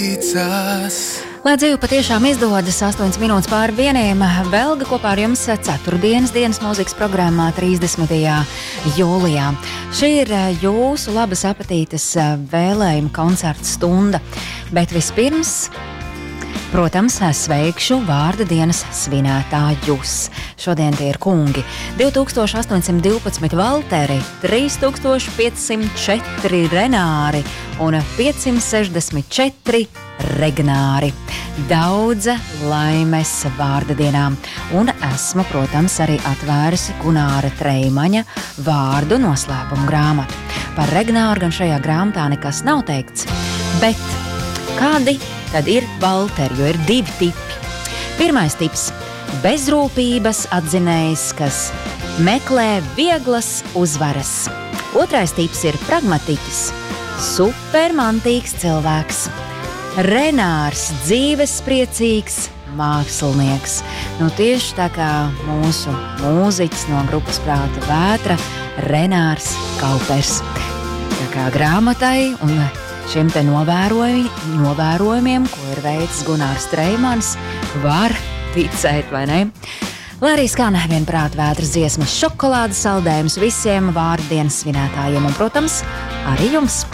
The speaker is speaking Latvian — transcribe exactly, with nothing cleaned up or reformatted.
Lai dzīve patiešām izdodas, astoņas minūtes pāri vieniem, Velga kopā ar jums ceturtdienas dienas mūzikas programmā trīsdesmitajā jūlijā. Šī ir jūsu labas apetītes vēlējuma koncerta stunda, bet vispirms, protams, sveikšu vārda dienas svinētājus. Šodien tie ir kungi. divi tūkstoši astoņsimt divpadsmit Valteri, trīs tūkstoši piecsimt četri Renāri un piecsimt sešdesmit četri Regnāri. Daudza laimes vārda dienām. Un esmu, protams, arī atvērusi Gunāra Treimaņa vārdu noslēpumu grāmatu. Par Regnāru gan šajā grāmatā nekas nav teikts. Bet kādi tad ir Valteri, jo ir divi tipi. Pirmais tips – bezrūpības atzinējs, kas meklē vieglas uzvaras. Otrais tips ir pragmatiķis, supermantīgs cilvēks. Renārs, dzīves priecīgs mākslinieks. Nu tieši tā kā mūsu mūziķis no grupas Prāta vētra, Renārs Kaupers. Tā kā grāmatai un šiem te novērojumi, novērojumiem, ko ir veicis Gunārs Treimans, var ticēt, vai ne? Lai arī skan vienprāt vētras dziesmas šokolādes saldējums visiem vārddienas svinētājiem un, protams, arī jums.